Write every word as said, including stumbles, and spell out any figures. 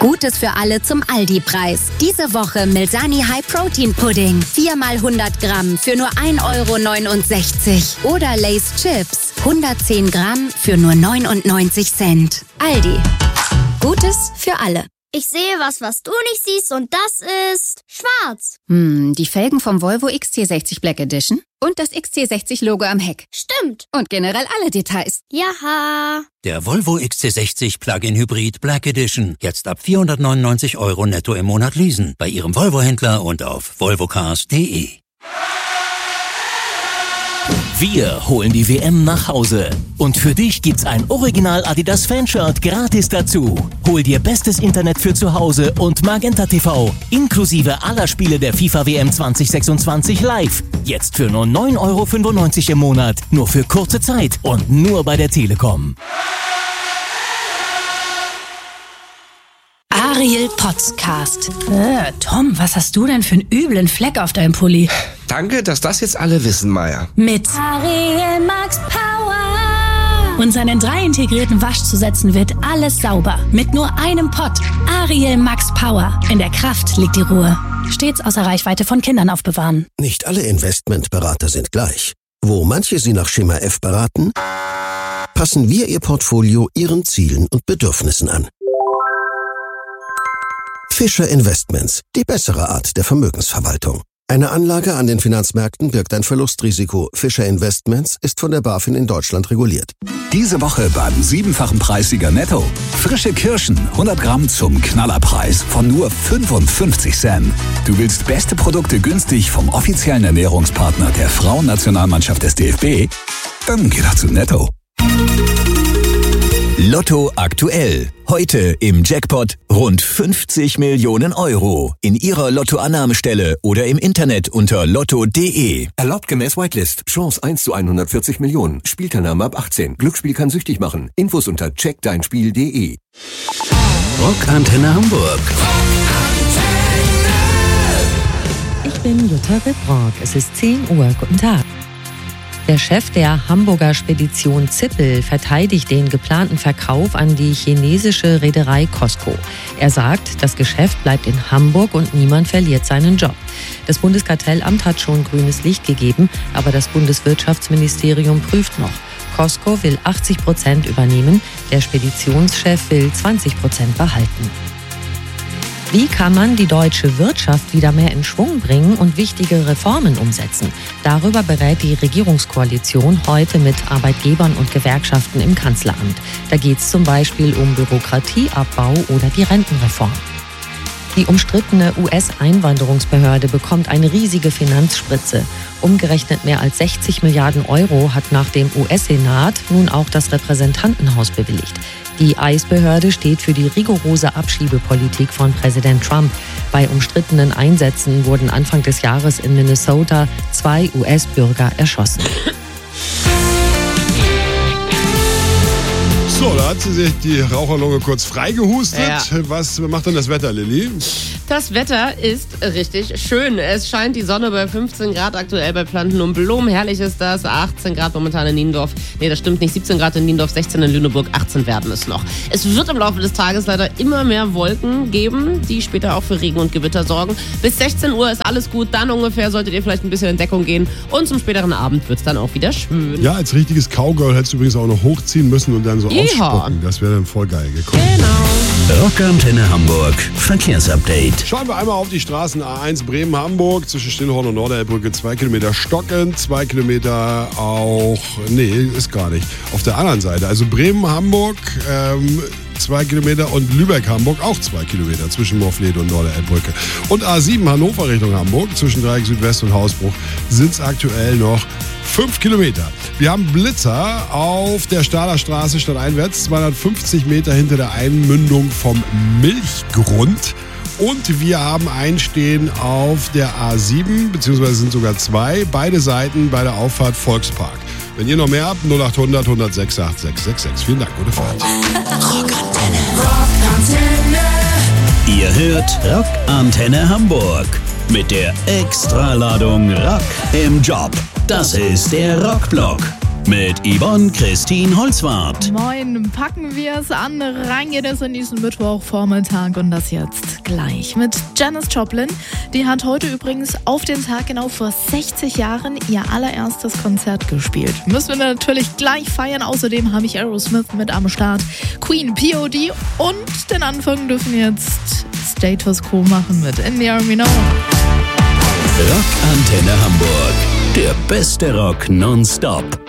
Gutes für alle zum Aldi-Preis. Diese Woche Milsani High Protein Pudding. vier mal hundert Gramm für nur ein Euro neunundsechzig. Oder Lay's Chips. hundertzehn Gramm für nur neunundneunzig Cent. Aldi. Gutes für alle. Ich sehe was, was du nicht siehst, und das ist schwarz. Hm, die Felgen vom Volvo X C sechzig Black Edition und das X C sechzig Logo am Heck. Stimmt. Und generell alle Details. Jaha. Der Volvo X C sechzig Plug-in Hybrid Black Edition. Jetzt ab vierhundertneunundneunzig Euro netto im Monat leasen. Bei Ihrem Volvo-Händler und auf volvocars punkt de. Wir holen die W M nach Hause. Und für dich gibt's ein Original Adidas Fanshirt gratis dazu. Hol dir bestes Internet für zu Hause und Magenta T V. Inklusive aller Spiele der FIFA W M zwanzig sechsundzwanzig live. Jetzt für nur neun Euro fünfundneunzig im Monat. Nur für kurze Zeit und nur bei der Telekom. Ariel Podcast. Äh, Tom, was hast du denn für einen üblen Fleck auf deinem Pulli? Danke, dass das jetzt alle wissen, Maya. Mit Ariel Max Power. Und seinen drei integrierten Waschzusätzen wird alles sauber. Mit nur einem Pott. Ariel Max Power. In der Kraft liegt die Ruhe. Stets außer Reichweite von Kindern aufbewahren. Nicht alle Investmentberater sind gleich. Wo manche Sie nach Schema F beraten, passen wir Ihr Portfolio Ihren Zielen und Bedürfnissen an. Fischer Investments, die bessere Art der Vermögensverwaltung. Eine Anlage an den Finanzmärkten birgt ein Verlustrisiko. Fischer Investments ist von der BaFin in Deutschland reguliert. Diese Woche beim siebenfachen Preissieger Netto. Frische Kirschen, hundert Gramm zum Knallerpreis von nur fünfundfünfzig Cent. Du willst beste Produkte günstig vom offiziellen Ernährungspartner der Frauennationalmannschaft des D F B? Dann geh doch zu Netto. Lotto aktuell. Heute im Jackpot rund fünfzig Millionen Euro. In Ihrer Lottoannahmestelle oder im Internet unter lotto punkt de. Erlaubt gemäß Whitelist. Chance eins zu hundertvierzig Millionen. Spielteilnahme ab achtzehn. Glücksspiel kann süchtig machen. Infos unter check dein spiel punkt de. Rockantenne Hamburg. Ich bin Jutta Wittbrock. Es ist zehn Uhr. Guten Tag. Der Chef der Hamburger Spedition Zippel verteidigt den geplanten Verkauf an die chinesische Reederei COSCO. Er sagt, das Geschäft bleibt in Hamburg und niemand verliert seinen Job. Das Bundeskartellamt hat schon grünes Licht gegeben, aber das Bundeswirtschaftsministerium prüft noch. COSCO will achtzig Prozent übernehmen, der Speditionschef will zwanzig Prozent behalten. Wie kann man die deutsche Wirtschaft wieder mehr in Schwung bringen und wichtige Reformen umsetzen? Darüber berät die Regierungskoalition heute mit Arbeitgebern und Gewerkschaften im Kanzleramt. Da geht es zum Beispiel um Bürokratieabbau oder die Rentenreform. Die umstrittene U S-Einwanderungsbehörde bekommt eine riesige Finanzspritze. Umgerechnet mehr als sechzig Milliarden Euro hat nach dem U S-Senat nun auch das Repräsentantenhaus bewilligt. Die I C E-Behörde steht für die rigorose Abschiebepolitik von Präsident Trump. Bei umstrittenen Einsätzen wurden Anfang des Jahres in Minnesota zwei U S-Bürger erschossen. So, da hat sie sich die Raucherlunge kurz freigehustet. Ja. Was macht denn das Wetter, Lilly? Das Wetter ist richtig schön. Es scheint die Sonne bei fünfzehn Grad aktuell bei Planten und Blumen. Herrlich ist das. achtzehn Grad momentan in Niendorf. Nee, das stimmt nicht. siebzehn Grad in Niendorf, sechzehn in Lüneburg, achtzehn werden es noch. Es wird im Laufe des Tages leider immer mehr Wolken geben, die später auch für Regen und Gewitter sorgen. Bis sechzehn Uhr ist alles gut. Dann ungefähr solltet ihr vielleicht ein bisschen in Deckung gehen. Und zum späteren Abend wird es dann auch wieder schön. Ja, als richtiges Cowgirl hättest du übrigens auch noch hochziehen müssen und dann so Yeehaw. ausspucken. Das wäre dann voll geil gekommen. Genau. Rockantenne Hamburg. Verkehrsupdate. Schauen wir einmal auf die Straßen A eins Bremen-Hamburg zwischen Stillhorn und Norderelbbrücke. Zwei Kilometer stockend, zwei Kilometer auch, nee, ist gar nicht, auf der anderen Seite. Also Bremen-Hamburg, ähm, zwei Kilometer und Lübeck-Hamburg auch zwei Kilometer zwischen Morflede und Norderelbbrücke. Und A sieben Hannover Richtung Hamburg zwischen Dreieck Südwest und Hausbruch sind es aktuell noch fünf Kilometer. Wir haben Blitzer auf der Stahler Straße stadteinwärts, zweihundertfünfzig Meter hinter der Einmündung vom Milchgrund. Und wir haben Einstehen auf der A sieben, beziehungsweise sind sogar zwei, beide Seiten bei der Auffahrt Volkspark. Wenn ihr noch mehr habt, null acht hundert, hundertsechs, acht sechs sechs sechs. Vielen Dank, gute Fahrt. Rockantenne. Rockantenne. Ihr hört Rockantenne Hamburg mit der Extraladung Rock im Job. Das ist der Rockblock. mit Yvonne Christine Holzwarth. Moin, packen wir es an, rein geht es in diesen Mittwochvormittag und das jetzt gleich mit Janis Joplin. Die hat heute übrigens auf den Tag genau vor sechzig Jahren ihr allererstes Konzert gespielt. Müssen wir natürlich gleich feiern. Außerdem habe ich Aerosmith mit am Start, Queen, P O D und den Anfang dürfen jetzt Status Quo machen mit In the Army Now. Rock Antenne Hamburg, der beste Rock nonstop.